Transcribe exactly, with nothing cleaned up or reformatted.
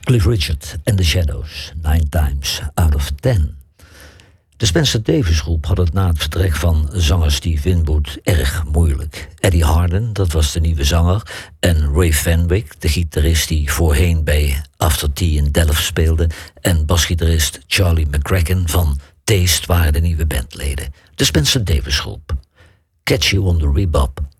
Cliff Richard and the Shadows, Nine Times Out of Ten. De Spencer Davis groep had het na het vertrek van zanger Steve Winwood erg moeilijk. Eddie Harden, dat was de nieuwe zanger, en Ray Fenwick, de gitarist die voorheen bij After Tea in Delft speelde, en basgitarist Charlie McCracken van Taste waren de nieuwe bandleden. De Spencer Davis groep. Catch You on the Rebop.